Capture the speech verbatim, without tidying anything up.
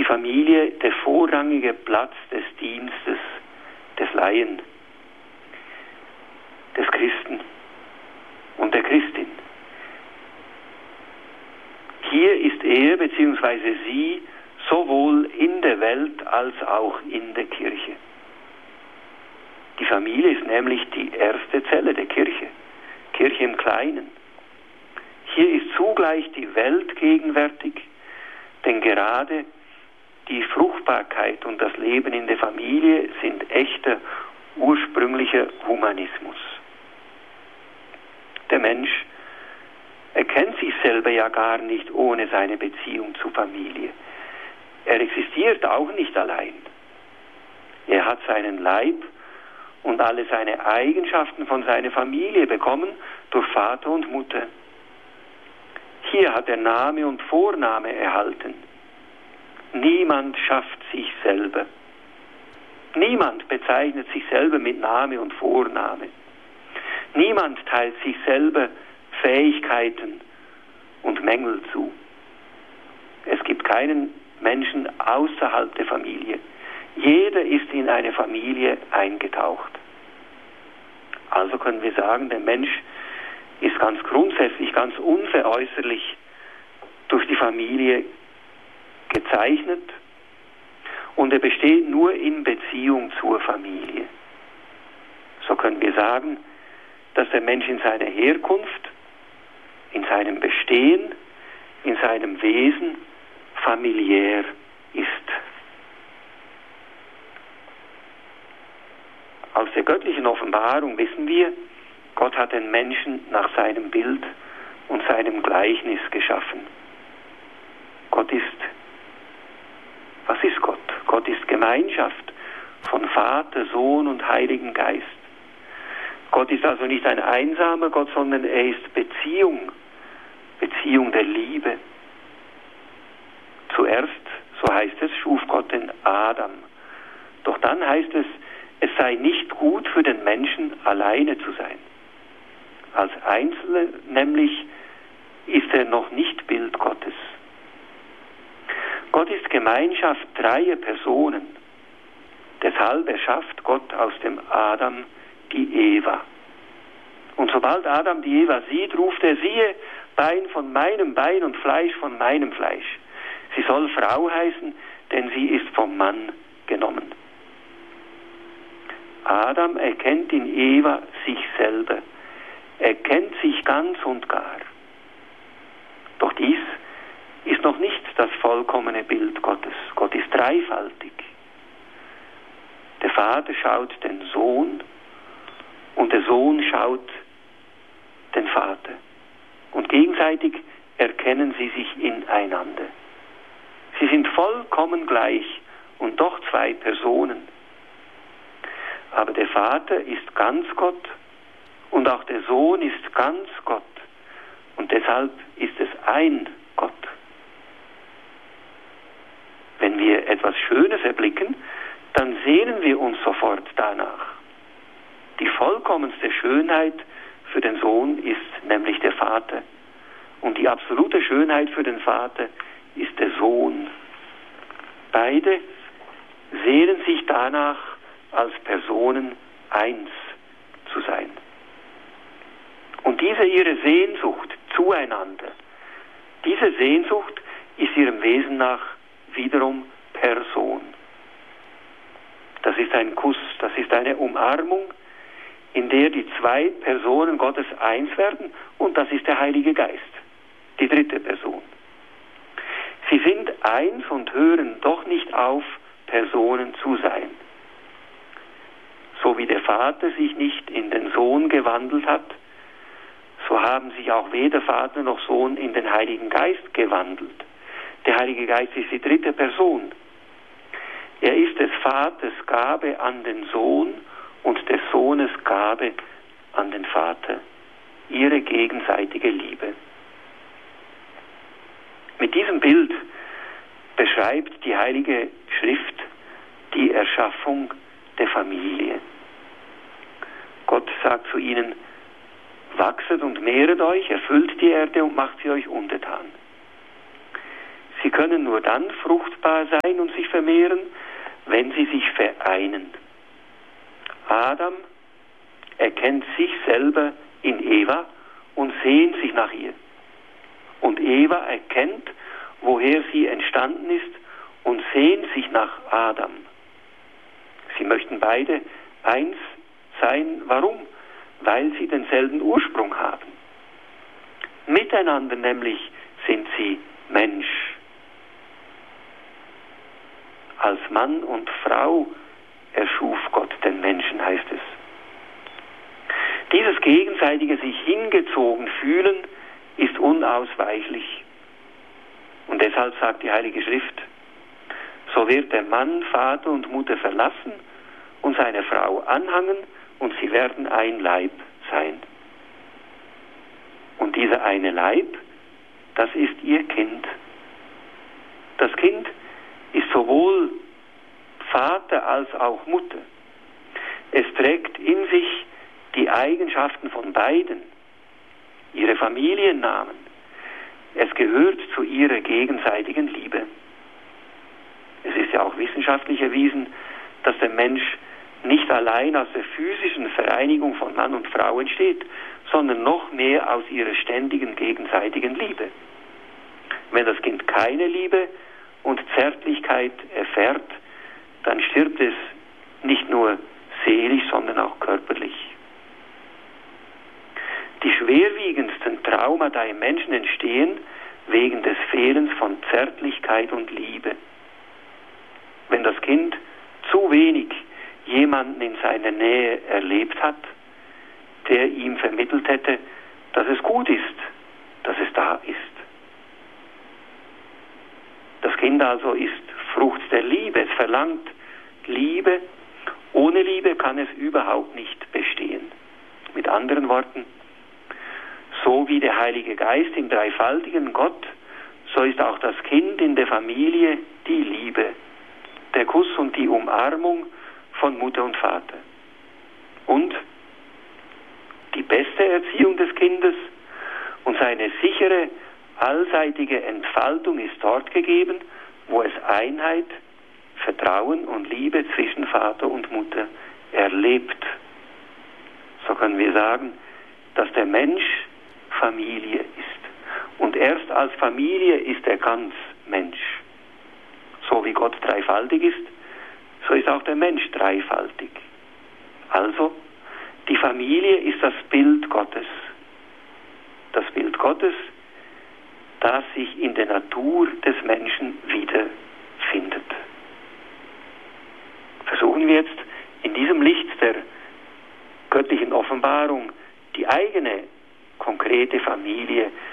die Familie der vorrangige Platz des Dienstes des Laien, des Christen und der Christin. Hier ist er bzw. sie sowohl in der Welt als auch in der Kirche. Die Familie ist nämlich die erste Zelle der Kirche, Kirche im Kleinen. Hier ist zugleich die Welt gegenwärtig, denn gerade die Fruchtbarkeit und das Leben in der Familie sind echter, ursprünglicher Humanismus. Der Mensch erkennt sich selber ja gar nicht ohne seine Beziehung zur Familie. Er existiert auch nicht allein. Er hat seinen Leib und alle seine Eigenschaften von seiner Familie bekommen durch Vater und Mutter. Hier hat er Name und Vorname erhalten. Niemand schafft sich selber. Niemand bezeichnet sich selber mit Name und Vorname. Niemand teilt sich selber Fähigkeiten und Mängel zu. Es gibt keinen Menschen außerhalb der Familie. Jeder ist in eine Familie eingetaucht. Also können wir sagen, der Mensch ist ganz grundsätzlich, ganz unveräußerlich durch die Familie gezeichnet und er besteht nur in Beziehung zur Familie. So können wir sagen, dass der Mensch in seiner Herkunft, in seinem Bestehen, in seinem Wesen familiär ist. Aus der göttlichen Offenbarung wissen wir, Gott hat den Menschen nach seinem Bild und seinem Gleichnis geschaffen. Gott ist, was ist Gott? Gott ist Gemeinschaft von Vater, Sohn und Heiligen Geist. Gott ist also nicht ein einsamer Gott, sondern er ist Beziehung, Beziehung der Liebe. Zuerst, so heißt es, schuf Gott den Adam. Doch dann heißt es, es sei nicht gut für den Menschen, alleine zu sein. Als Einzelner nämlich ist er noch nicht Bild Gottes. Gott ist Gemeinschaft dreier Personen. Deshalb erschafft Gott aus dem Adam die Eva. Und sobald Adam die Eva sieht, ruft er, siehe, Bein von meinem Bein und Fleisch von meinem Fleisch. Sie soll Frau heißen, denn sie ist vom Mann genommen. Adam erkennt in Eva sich selber. Er kennt sich ganz und gar. Doch dies ist noch nicht das vollkommene Bild Gottes. Gott ist dreifaltig. Der Vater schaut den Sohn und der Sohn schaut den Vater. Und gegenseitig erkennen sie sich ineinander. Sie sind vollkommen gleich und doch zwei Personen. Aber der Vater ist ganz Gott und auch der Sohn ist ganz Gott. Und deshalb ist es ein Gott. Wenn wir etwas Schönes erblicken, dann sehnen wir uns sofort danach. Die vollkommenste Schönheit für den Sohn ist nämlich der Vater. Und die absolute Schönheit für den Vater ist der Sohn. Beide sehnen sich danach, als Personen eins zu sein. Und diese ihre Sehnsucht zueinander, diese Sehnsucht ist ihrem Wesen nach wiederum Person. Das ist ein Kuss, das ist eine Umarmung, in der die zwei Personen Gottes eins werden, und das ist der Heilige Geist, die dritte Person. Sie sind eins und hören doch nicht auf, Personen zu sein. So wie der Vater sich nicht in den Sohn gewandelt hat, so haben sich auch weder Vater noch Sohn in den Heiligen Geist gewandelt. Der Heilige Geist ist die dritte Person. Er ist des Vaters Gabe an den Sohn und des Sohnes Gabe an den Vater. Ihre gegenseitige Liebe. Mit diesem Bild beschreibt die Heilige Schrift die Erschaffung der Familie. Gott sagt zu ihnen, wachset und mehret euch, erfüllt die Erde und macht sie euch untertan. Sie können nur dann fruchtbar sein und sich vermehren, wenn sie sich vereinen. Adam erkennt sich selber in Eva und sehnt sich nach ihr. Und Eva erkennt, woher sie entstanden ist und sehnt sich nach Adam. Sie möchten beide eins sein. Warum? Weil sie denselben Ursprung haben. Miteinander nämlich sind sie Mensch. Als Mann und Frau erschuf Gott den Menschen, heißt es. Dieses gegenseitige sich hingezogen fühlen ist unausweichlich. Und deshalb sagt die Heilige Schrift, so wird der Mann Vater und Mutter verlassen und seine Frau anhangen und sie werden ein Leib sein. Und dieser eine Leib, das ist ihr Kind. Das Kind ist sowohl Vater als auch Mutter. Es trägt in sich die Eigenschaften von beiden, ihre Familiennamen. Es gehört zu ihrer gegenseitigen Liebe. Es ist ja auch wissenschaftlich erwiesen, dass der Mensch nicht allein aus der physischen Vereinigung von Mann und Frau entsteht, sondern noch mehr aus ihrer ständigen gegenseitigen Liebe. Wenn das Kind keine Liebe und Zärtlichkeit erfährt, dann stirbt es nicht nur seelisch, sondern auch körperlich. Die schwerwiegendsten Traumata im Menschen entstehen wegen des Fehlens von Zärtlichkeit und Liebe. Wenn das Kind zu wenig jemanden in seiner Nähe erlebt hat, der ihm vermittelt hätte, dass es gut ist, dass es da ist. Das Kind also ist Frucht der Liebe, es verlangt Liebe. Ohne Liebe kann es überhaupt nicht bestehen. Mit anderen Worten, so wie der Heilige Geist im dreifaltigen Gott, so ist auch das Kind in der Familie die Liebe, der Kuss und die Umarmung von Mutter und Vater. Und die beste Erziehung des Kindes und seine sichere, allseitige Entfaltung ist dort gegeben, wo es Einheit, Vertrauen und Liebe zwischen Vater und Mutter erlebt. So können wir sagen, dass der Mensch Familie ist. Und erst als Familie ist er ganz Mensch. So wie Gott dreifaltig ist, so ist auch der Mensch dreifaltig. Also, die Familie ist das Bild Gottes. Das Bild Gottes, das sich in der Natur des Menschen wiederfindet. Versuchen wir jetzt in diesem Licht der göttlichen Offenbarung die eigene konkrete Familie